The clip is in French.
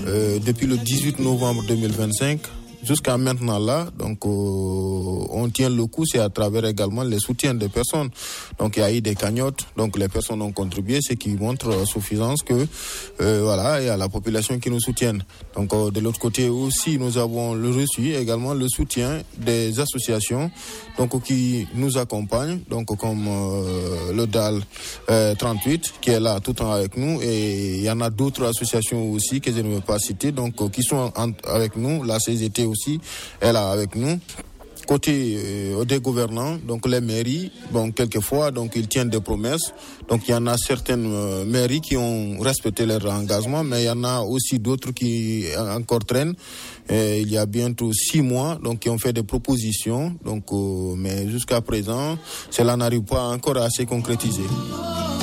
depuis le 18 novembre 2025. Jusqu'à maintenant là, donc on tient le coup, c'est à travers également les soutiens des personnes. Donc il y a eu des cagnottes, donc les personnes ont contribué, ce qui montre suffisance que voilà, il y a la population qui nous soutienne. Donc de l'autre côté aussi, nous avons reçu également le soutien des associations donc qui nous accompagnent, donc comme le DAL 38 qui est là tout le temps avec nous, et il y en a d'autres associations aussi que je ne veux pas citer, donc qui sont avec nous, la CGT aussi est là avec nous. Côté des gouvernants, donc les mairies, bon quelquefois donc ils tiennent des promesses. Donc il y en a certaines mairies qui ont respecté leur engagement, mais il y en a aussi d'autres qui encore traînent. Il y a bientôt 6 mois, donc qui ont fait des propositions, donc mais jusqu'à présent, cela n'arrive pas encore à se concrétiser.